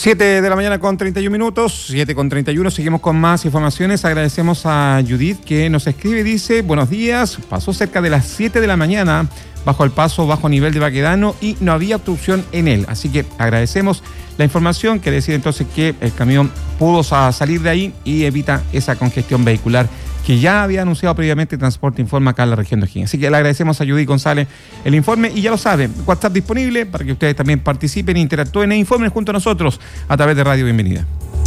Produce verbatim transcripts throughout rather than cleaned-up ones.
siete de la mañana con treinta y un minutos, siete con treinta y uno, seguimos con más informaciones. Agradecemos a Judith que nos escribe y dice: buenos días, pasó cerca de las siete de la mañana bajo el paso bajo nivel de Baquedano y no había obstrucción en él. Así que agradecemos la información que decide entonces que el camión pudo salir de ahí y evita esa congestión vehicular que ya había anunciado previamente Transporte Informa acá en la región de O'Higgins. Así que le agradecemos a Judith González el informe y ya lo saben, WhatsApp disponible para que ustedes también participen, interactúen e informen junto a nosotros a través de Radio Bienvenida.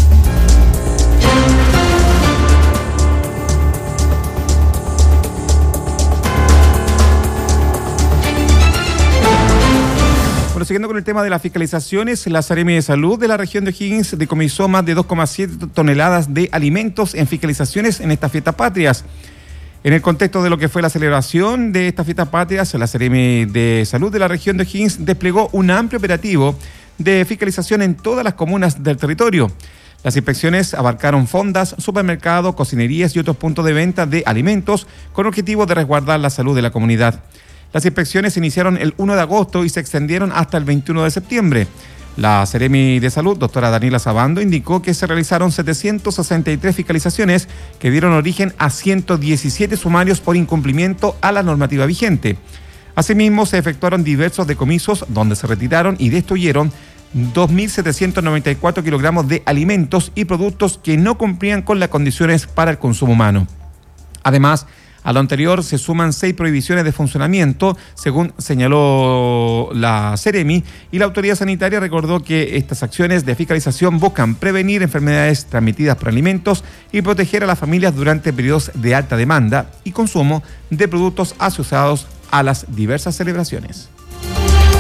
Bueno, siguiendo con el tema de las fiscalizaciones, la Seremi de Salud de la región de O'Higgins decomisó más de dos coma siete toneladas de alimentos en fiscalizaciones en estas fiestas patrias. En el contexto de lo que fue la celebración de estas fiestas patrias, la Seremi de Salud de la región de O'Higgins desplegó un amplio operativo de fiscalización en todas las comunas del territorio. Las inspecciones abarcaron fondas, supermercados, cocinerías y otros puntos de venta de alimentos con objetivo de resguardar la salud de la comunidad. Las inspecciones se iniciaron el uno de agosto y se extendieron hasta el veintiuno de septiembre. La Seremi de Salud, doctora Daniela Sabando, indicó que se realizaron setecientas sesenta y tres fiscalizaciones que dieron origen a ciento diecisiete sumarios por incumplimiento a la normativa vigente. Asimismo, se efectuaron diversos decomisos donde se retiraron y destruyeron dos mil setecientos noventa y cuatro kilogramos de alimentos y productos que no cumplían con las condiciones para el consumo humano. Además, a lo anterior se suman seis prohibiciones de funcionamiento, según señaló la Seremi, y la autoridad sanitaria recordó que estas acciones de fiscalización buscan prevenir enfermedades transmitidas por alimentos y proteger a las familias durante periodos de alta demanda y consumo de productos asociados a las diversas celebraciones.